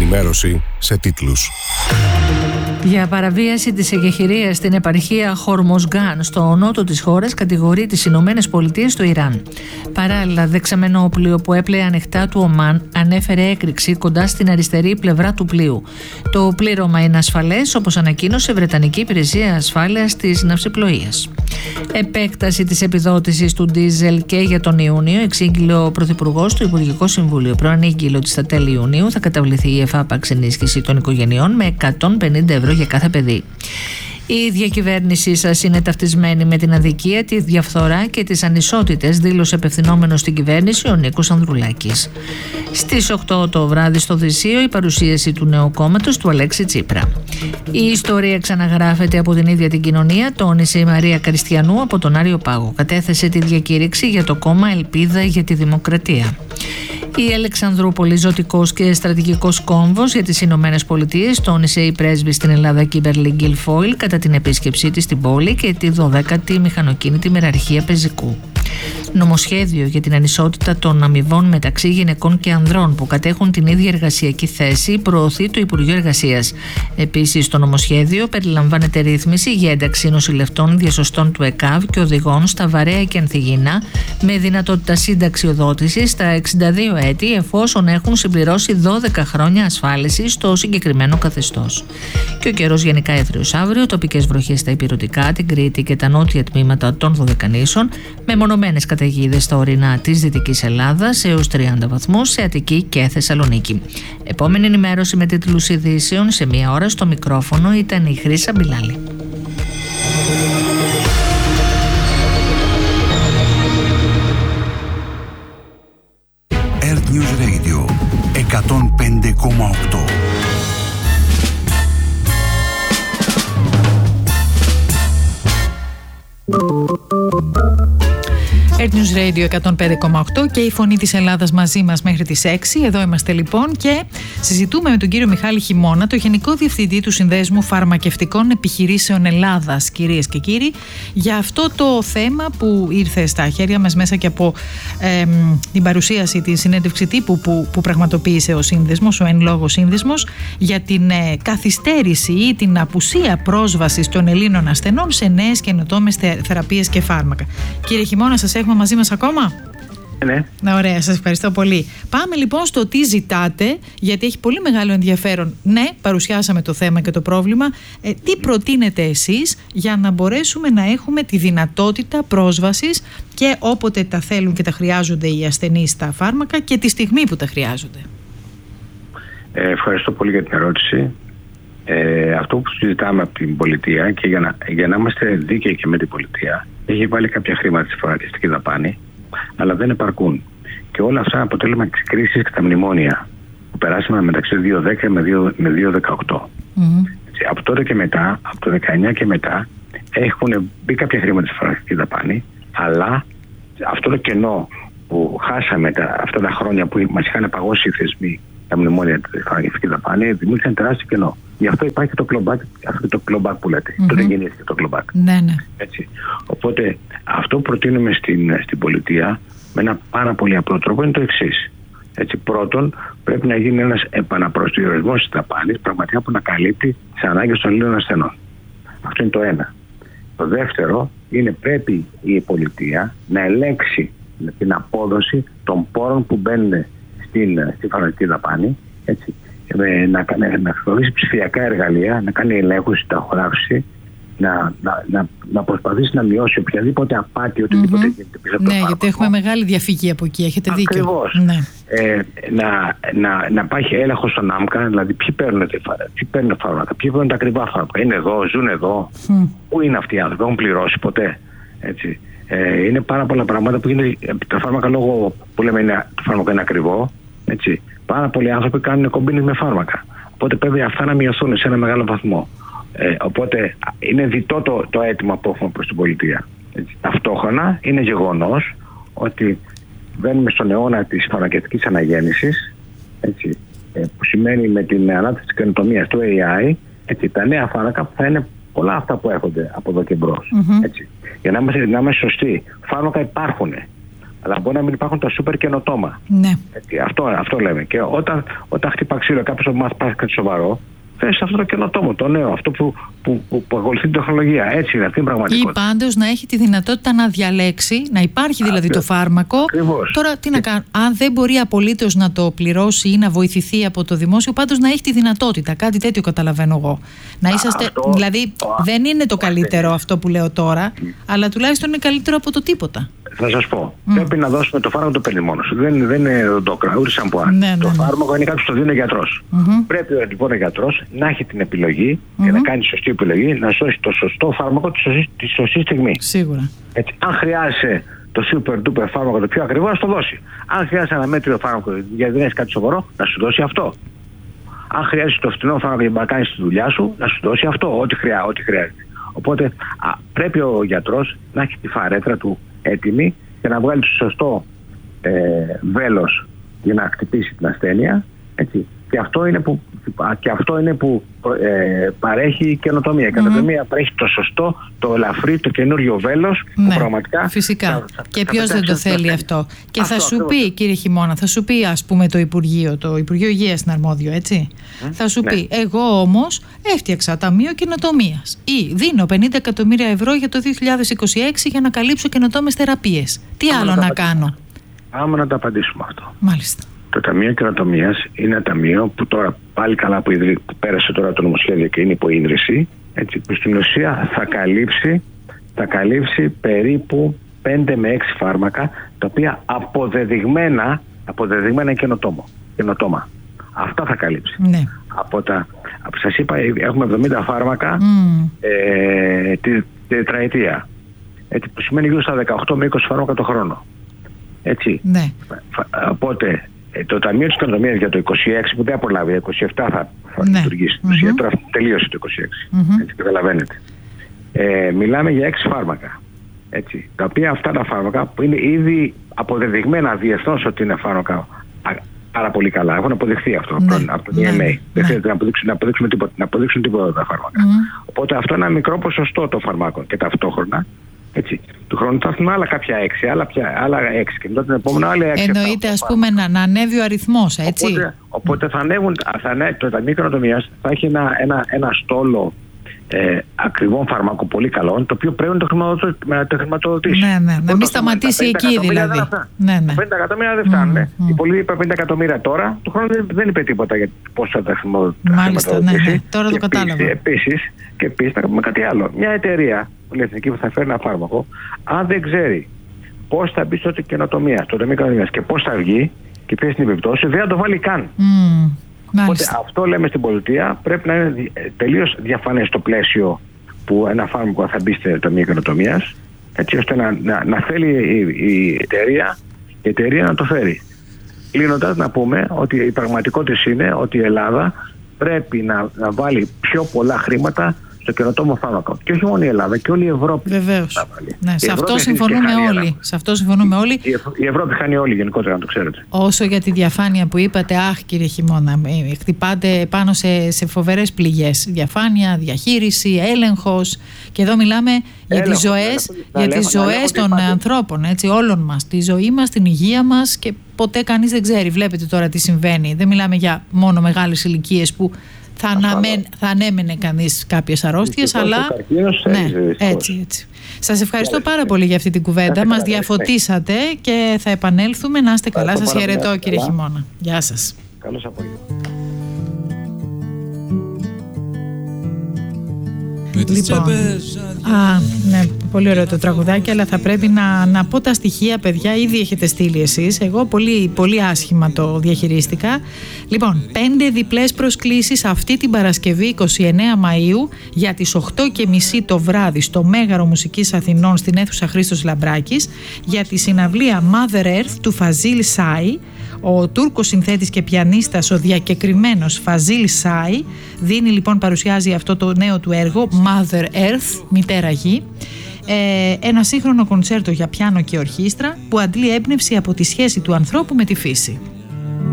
ενημέρωση σε τίτλους. Για παραβίαση της εγκεχηρίας στην επαρχία Χορμοσγκάν στο νότο της χώρας κατηγορεί τις Ηνωμένες Πολιτείες στο Ιράν. Παράλληλα, δεξαμενό όπλιο που έπλεε ανοιχτά του Ομάν ανέφερε έκρηξη κοντά στην αριστερή πλευρά του πλοίου. Το πλήρωμα είναι ασφαλές, όπως ανακοίνωσε η Βρετανική Υπηρεσία Ασφάλειας της Ναυσιπλοείας. Επέκταση της επιδότησης του ντίζελ και για τον Ιούνιο εξήγηλε ο Πρωθυπουργός του Υπουργικό Συμβούλιο. Προανήγγειλε ότι στα τέλη Ιουνίου θα καταβληθεί η εφάπαξ ενίσχυση των οικογενειών με 150 ευρώ για κάθε παιδί. Η διακυβέρνησή σας είναι ταυτισμένη με την αδικία, τη διαφθορά και τις ανισότητες, δήλωσε απευθυνόμενος στην κυβέρνηση ο Νίκος Ανδρουλάκης. Στις 8 το βράδυ στο Δυσείο η παρουσίαση του νέου κόμματος του Αλέξη Τσίπρα. Η ιστορία ξαναγράφεται από την ίδια την κοινωνία, τόνισε η Μαρία Κριστιανού από τον Άριο Πάγο. Κατέθεσε τη διακήρυξη για το κόμμα Ελπίδα για τη Δημοκρατία. Η Αλεξανδρούπολη, ζωτικός και στρατηγικός κόμβος για τις Ηνωμένες Πολιτείες, τόνισε η πρέσβη στην Ελλάδα Κίμπερλι Γκιλφόιλ κατά την επίσκεψή της στην πόλη και τη 12η μηχανοκίνητη μεραρχία πεζικού. Νομοσχέδιο για την ανισότητα των αμοιβών μεταξύ γυναικών και ανδρών που κατέχουν την ίδια εργασιακή θέση προωθεί το Υπουργείο Εργασίας. Επίσης, το νομοσχέδιο περιλαμβάνεται ρύθμιση για ένταξη νοσηλευτών διασωστών του ΕΚΑΒ και οδηγών στα βαρέα και ανθυγιεινά με δυνατότητα συνταξιοδότησης στα 62 έτη εφόσον έχουν συμπληρώσει 12 χρόνια ασφάλισης στο συγκεκριμένο καθεστώς. Και ο καιρός γενικά έθριος αύριο, τοπικές βροχές στα ηπειρωτικά, την Κρήτη και τα νότια τμήματα των Δωδεκανήσων, με μονομένες καταιγίδες στα ορεινά της Δυτικής Ελλάδας έως 30 βαθμούς σε Αττική και Θεσσαλονίκη. Επόμενη ενημέρωση με τίτλους ειδήσεων σε μία ώρα. Στο μικρόφωνο ήταν η Χρύσα Μπιλάλη. Earth News Radio 105,8. Earth News Radio 105,8 και η Φωνή της Ελλάδας μαζί μας μέχρι τις 6. Εδώ είμαστε λοιπόν και συζητούμε με τον κύριο Μιχάλη Χειμώνα, το Γενικό Διευθυντή του Συνδέσμου Φαρμακευτικών Επιχειρήσεων Ελλάδας, κυρίες και κύριοι, για αυτό το θέμα που ήρθε στα χέρια μας μέσα και από την παρουσίαση, τη συνέντευξη τύπου που πραγματοποίησε ο Σύνδεσμος, ο εν λόγω Σύνδεσμος, για την καθυστέρηση ή την απουσία πρόσβασης των Ελλήνων ασθενών σε νέες καινοτόμες θεραπείες και φάρμακα. Κύριε Χειμώνα, σας έχουμε μαζί μας ακόμα? Ναι. Ωραία, σας ευχαριστώ πολύ. Πάμε λοιπόν στο τι ζητάτε, γιατί έχει πολύ μεγάλο ενδιαφέρον. Ναι, παρουσιάσαμε το θέμα και το πρόβλημα. Τι προτείνετε εσείς για να μπορέσουμε να έχουμε τη δυνατότητα πρόσβασης και όποτε τα θέλουν και τα χρειάζονται οι ασθενείς στα φάρμακα και τη στιγμή που τα χρειάζονται? Ευχαριστώ πολύ για την ερώτηση. Αυτό που συζητάμε από την πολιτεία και για να είμαστε δίκαιοι και με την πολιτεία, έχει βάλει κάποια χρήματα στη φαρμακευτική δαπάνη, αλλά δεν επαρκούν. Και όλα αυτά αποτέλεσμα της κρίσης και τα μνημόνια που περάσαμε μεταξύ 2010 με 2018. Από τότε και μετά, από το 19 και μετά, έχουν μπει κάποια χρήματα στη φαρμακευτική δαπάνη, αλλά αυτό το κενό που χάσαμε αυτά τα χρόνια που μας είχαν παγώσει οι θεσμοί, τα μνημόνια της φαρμακευτικής δαπάνη, δημιούργησαν τεράστιο κενό. Γι' αυτό υπάρχει και το clawback, αυτό το clawback που λέτε. Τότε γεννήθηκε το clawback. Ναι. Έτσι. Οπότε αυτό που προτείνουμε στην πολιτεία με ένα πάρα πολύ απλό τρόπο είναι το εξής. Πρώτον, πρέπει να γίνει ένας επαναπροσδιορισμός της δαπάνης πραγματικά που να καλύπτει τις ανάγκες των Ελλήνων ασθενών. Αυτό είναι το ένα. Το δεύτερο είναι πρέπει η πολιτεία να ελέγξει την απόδοση των πόρων που μπαίνουν στη φαρμακευτική δαπάνη. Έτσι. Να χρησιμοποιήσει ψηφιακά εργαλεία, να κάνει ελέγχους, συνταγογράφηση, να προσπαθήσει να μειώσει οποιαδήποτε απάτη, οτιδήποτε γίνεται πίσω από το φάρμακο. Γιατί έχουμε μεγάλη διαφυγή από εκεί, έχετε δίκιο. Ακριβώς. Ναι. Να υπάρχει έλεγχο στον ΆΜΚΑ, δηλαδή ποιοι παίρνουν φάρμακα, ποιοι παίρνουν τα ακριβά φάρμακα. Είναι εδώ, ζουν εδώ. Πού είναι αυτοί οι άνθρωποι, έχουν πληρώσει ποτέ. Έτσι. Είναι πάρα πολλά πράγματα που γίνεται. Τα φάρμακα, λόγω που λέμε το φάρμακο είναι ακριβό. Έτσι. Πάρα πολλοί άνθρωποι κάνουν κομπίνες με φάρμακα. Οπότε πρέπει αυτά να μειωθούν σε ένα μεγάλο βαθμό. Οπότε είναι διτό το αίτημα που έχουμε προς την πολιτεία. Έτσι. Ταυτόχρονα είναι γεγονός ότι μπαίνουμε στον αιώνα της φαρμακευτικής αναγέννησης, έτσι, που σημαίνει με την ανάπτυξη της καινοτομίας του AI, έτσι, τα νέα φάρμακα θα είναι πολλά αυτά που έρχονται από εδώ και μπρος. Έτσι. Για να είμαστε σωστοί, φάρμακα υπάρχουν. Αλλά μπορεί να μην υπάρχουν τα σούπερ καινοτόμα. Ναι. Αυτό λέμε. Και όταν χτυπά ξύλο κάποιος από εμάς πάει κάτι σοβαρό, θες αυτό το καινοτόμο, το νέο, αυτό που ακολουθεί την τεχνολογία. Έτσι είναι, αυτή είναι η πραγματικότητα. Ή πάντως να έχει τη δυνατότητα να διαλέξει, να υπάρχει δηλαδή το φάρμακο. Ακριβώς. Τώρα τι να κάνω, αν δεν μπορεί απολύτως να το πληρώσει ή να βοηθηθεί από το δημόσιο, πάντως να έχει τη δυνατότητα. Κάτι τέτοιο καταλαβαίνω εγώ. Να είσαστε, δηλαδή δεν είναι το καλύτερο αυτό που λέω τώρα, αλλά τουλάχιστον είναι καλύτερο από το τίποτα. Θα σας πω. Πρέπει να δώσουμε το φάρμακο, το παίρνει μόνος. Δεν είναι ντόκρα, ούτε σαν που το φάρμακο είναι κάτι που το δίνει ο γιατρός. Πρέπει λοιπόν ο γιατρός να έχει την επιλογή και να κάνει σωστή επιλογή, να σώσει το σωστό φάρμακο τη σωστή στιγμή. Σίγουρα. Έτσι, αν χρειάζεται το super duper φάρμακο το πιο ακριβό, να το δώσει. Αν χρειάζεται ένα μέτριο φάρμακο γιατί δεν έχει κάτι σοβαρό, να σου δώσει αυτό. Αν χρειάζεται το φθηνό φάρμακο για να κάνει τη δουλειά σου, να σου δώσει αυτό, ό,τι χρειάζεται. Οπότε πρέπει ο γιατρός να έχει τη φαρέτρα του έτοιμη και να βγάλει το σωστό βέλος για να χτυπήσει την ασθένεια. Έτσι. Και αυτό είναι που παρέχει η καινοτομία. Η καινοτομία παρέχει το σωστό, το ελαφρύ, το καινούριο βέλος που πραγματικά. Φυσικά. Και ποιος δεν το θέλει αυτό. Και θα σου πει, κύριε Χειμώνα, θα σου πει, ας πούμε, το Υπουργείο Υγείας είναι αρμόδιο, έτσι. Θα σου πει, εγώ όμως έφτιαξα ταμείο καινοτομίας ή δίνω 50 εκατομμύρια ευρώ για το 2026 για να καλύψω καινοτόμες θεραπείες. Τι άλλο να κάνω? Άμα να το απαντήσουμε αυτό. Μάλιστα. Το Ταμείο Καινοτομίας είναι ένα ταμείο που τώρα πάλι καλά που πέρασε τώρα το νομοσχέδιο και είναι υπό ίδρυση, έτσι, που στην ουσία θα καλύψει περίπου 5 με 6 φάρμακα τα οποία αποδεδειγμένα καινοτόμα. Αυτά θα καλύψει. Ναι. Σας είπα, έχουμε 70 φάρμακα τη τετραετία. Έτσι, που σημαίνει γύρω στα 18 με 20 φάρμακα το χρόνο. Έτσι. Ναι. Οπότε το Ταμείο της Καινοτομίας για το 26 που δεν απολάβει, 27 θα λειτουργήσει. Τώρα τελείωσε το 26. Έτσι, καταλαβαίνετε. Μιλάμε για 6 φάρμακα. Έτσι, τα οποία αυτά τα φάρμακα που είναι ήδη αποδεδειγμένα διεθνώς ότι είναι φάρμακα πάρα πολύ καλά. Έχουν αποδειχθεί αυτό από το EMA. Δεν χρειάζεται να αποδείξουν τίποτα τα φάρμακα. Οπότε αυτό είναι ένα μικρό ποσοστό των φαρμάκων και ταυτόχρονα. Έτσι. Του χρόνου θα έρθουν άλλα κάποια 6, άλλα 6 και μετά την επόμενη άλλη 6. Εννοείται, ας πούμε, να ανέβει ο αριθμός, έτσι. Οπότε το Ταμείο Καινοτομίας θα έχει ένα στόλο ακριβών φαρμάκων πολύ καλών, το οποίο πρέπει να το χρηματοδοτήσει. Ναι, να μην σταματήσει εκεί δηλαδή. 50 εκατομμύρια δεν φτάνουν. Οι πολλοί είπαν 50 εκατομμύρια τώρα, του χρόνου δεν είπε τίποτα για πώς θα τα χρηματοδοτήσει. Μάλιστα, ναι, τώρα το κατάλαβα. Επίσης, να πούμε κάτι άλλο. Μια εταιρεία που θα φέρει ένα φάρμακο, αν δεν ξέρει πώς θα μπει στο Ταμείο Καινοτομίας και πώς θα βγει και ποιες είναι οι επιπτώσεις, δεν θα το βάλει καν. Οπότε αυτό λέμε στην πολιτεία, πρέπει να είναι τελείως διαφανές το πλαίσιο που ένα φάρμακο θα μπει στο Ταμείο Καινοτομίας, έτσι ώστε να θέλει η εταιρεία να το φέρει. Κλείνοντας, να πούμε ότι η πραγματικότητα είναι ότι η Ελλάδα πρέπει να βάλει πιο πολλά χρήματα στο καινοτόμο φάρμακο. Και όχι μόνο η Ελλάδα, και όλη η Ευρώπη. Βεβαίως. Ναι, σε αυτό συμφωνούμε όλοι. Η Ευρώπη χάνει όλοι γενικότερα, να το ξέρετε. Όσο για τη διαφάνεια που είπατε, κύριε Χειμώνα, χτυπάτε πάνω σε φοβερές πληγές. Διαφάνεια, διαχείριση, έλεγχος. Και εδώ μιλάμε για τις ζωές των ανθρώπων, έτσι, όλων μας. Τη ζωή μας, την υγεία μας και ποτέ κανείς δεν ξέρει. Βλέπετε τώρα τι συμβαίνει. Δεν μιλάμε για μόνο μεγάλες ηλικίες που θα ανέμενε κανείς κάποιες αρρώστιες, αλλά έτσι. Σας ευχαριστώ πάρα πολύ για αυτή την κουβέντα. Μας διαφωτίσατε και θα επανέλθουμε. Να είστε καλά. Σας χαιρετώ, κύριε Χειμώνα. Γεια σας. Καλώς απόγευμα. Λοιπόν, ναι, πολύ ωραίο το τραγουδάκι, αλλά θα πρέπει να πω τα στοιχεία, παιδιά. Ήδη έχετε στείλει εσείς. Εγώ πολύ, πολύ άσχημα το διαχειρίστηκα. Λοιπόν, 5 διπλές προσκλήσεις αυτή την Παρασκευή 29 Μαΐου για τις 8:30 το βράδυ στο Μέγαρο Μουσικής Αθηνών στην αίθουσα Χρήστος Λαμπράκης για τη συναυλία Mother Earth του Φαζίλ Σάι. Ο Τούρκος συνθέτης και πιανίστας, ο διακεκριμένος Φαζίλ Σάι, παρουσιάζει αυτό το νέο του έργο Mother Earth, μητέρα γη, ένα σύγχρονο κοντσέρτο για πιάνο και ορχήστρα που αντλεί έμπνευση από τη σχέση του ανθρώπου με τη φύση.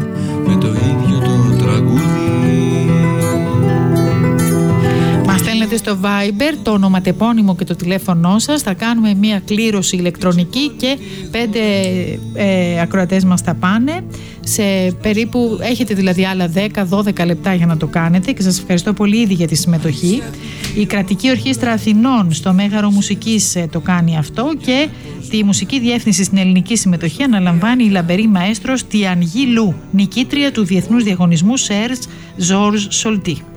Με το ίδιο το τραγούδι. Μας στέλνετε στείλετε στο Viber το ονοματεπώνυμο και το τηλέφωνό σας. Θα κάνουμε μια κλήρωση ηλεκτρονική και 5 ακροατές μας θα πάνε. Σε περίπου, έχετε δηλαδή άλλα 10-12 λεπτά για να το κάνετε και σας ευχαριστώ πολύ ήδη για τη συμμετοχή. Η Κρατική Ορχήστρα Αθηνών στο Μέγαρο Μουσικής το κάνει αυτό και τη μουσική διεύθυνση στην ελληνική συμμετοχή αναλαμβάνει η λαμπερή μαέστρος Τιανγί Λου, νικήτρια του Διεθνούς Διαγωνισμού Serge Georges Solti.